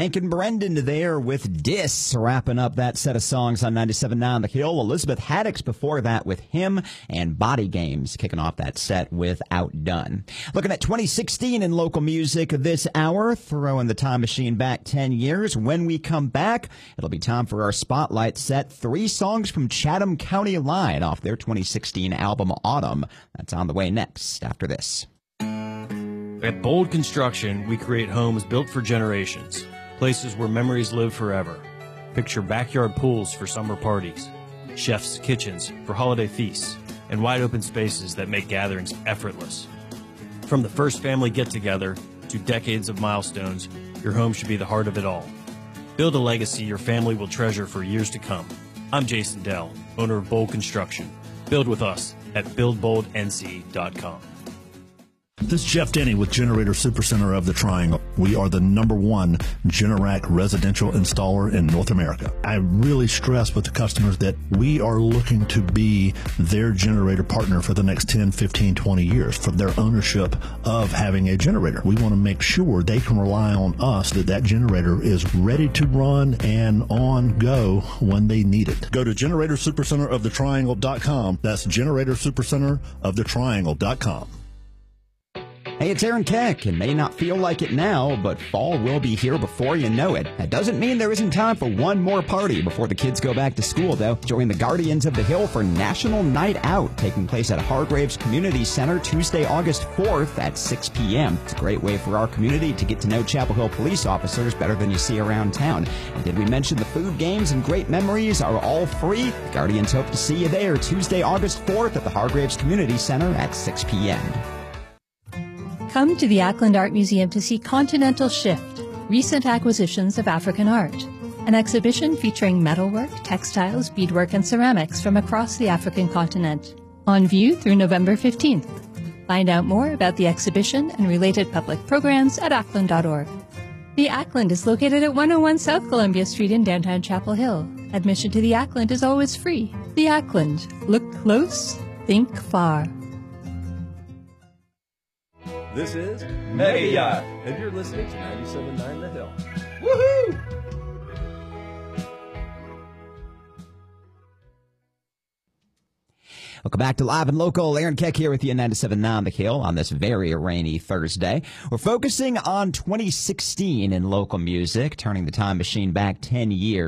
Hank and Brendan there with Dis, wrapping up that set of songs on 97.9 The Hill. Elizabeth Haddix before that with Him, and Body Games kicking off that set with Outdone. Looking at 2016 in local music this hour, throwing the time machine back 10 years. When we come back, it'll be time for our Spotlight set. 3 songs from Chatham County Line off their 2016 album Autumn. That's on the way next after this. At Bold Construction, we create homes built for generations, places where memories live forever. Picture backyard pools for summer parties, chef's kitchens for holiday feasts, and wide open spaces that make gatherings effortless. From the first family get-together to decades of milestones, your home should be the heart of it all. Build a legacy your family will treasure for years to come. I'm Jason Dell, owner of Bold Construction. Build with us at buildboldnc.com. This is Jeff Denny with Generator Supercenter of the Triangle. We are the #1 Generac residential installer in North America. I really stress with the customers that we are looking to be their generator partner for the next 10, 15, 20 years for their ownership of having a generator. We want to make sure they can rely on us that that generator is ready to run and on go when they need it. Go to GeneratorSupercenteroftheTriangle.com. That's GeneratorSupercenteroftheTriangle.com. Hey, it's Aaron Keck. It may not feel like it now, but fall will be here before you know it. That doesn't mean there isn't time for one more party before the kids go back to school, though. Join the Guardians of the Hill for National Night Out, taking place at Hargraves Community Center Tuesday, August 4th at 6 p.m. It's a great way for our community to get to know Chapel Hill police officers better than you see around town. And did we mention the food, games, and great memories are all free? The Guardians hope to see you there Tuesday, August 4th at the Hargraves Community Center at 6 p.m. Come to the Ackland Art Museum to see Continental Shift, Recent Acquisitions of African Art, an exhibition featuring metalwork, textiles, beadwork, and ceramics from across the African continent. On view through November 15th. Find out more about the exhibition and related public programs at ackland.org. The Ackland is located at 101 South Columbia Street in downtown Chapel Hill. Admission to the Ackland is always free. The Ackland. Look close, think far. This is Mega Yacht, and you're listening to 97.9 The Hill. Woohoo! Welcome back to Live and Local. Aaron Keck here with you, 97.9 The Hill on this very rainy Thursday. We're focusing on 2016 in local music, turning the time machine back 10 years.